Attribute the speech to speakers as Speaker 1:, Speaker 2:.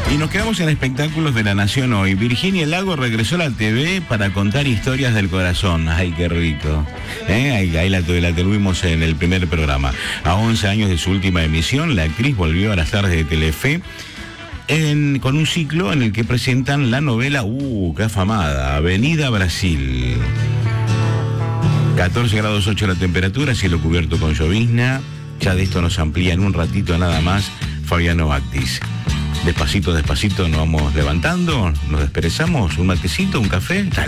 Speaker 1: Y nos quedamos en espectáculos de La Nación hoy. Virginia Lago regresó a la TV para contar historias del corazón. ¡Ay, qué rico! Ahí la tuvimos en el primer programa. A 11 años de su última emisión, la actriz volvió a las tardes de Telefe con un ciclo en el que presentan la novela, qué afamada, Avenida Brasil. 14 grados 8 la temperatura, cielo cubierto con llovizna. Ya de esto nos amplía en un ratito nada más Fabiano Bactis. Despacito, despacito nos vamos levantando, nos desperezamos, un matecito, un café, tal.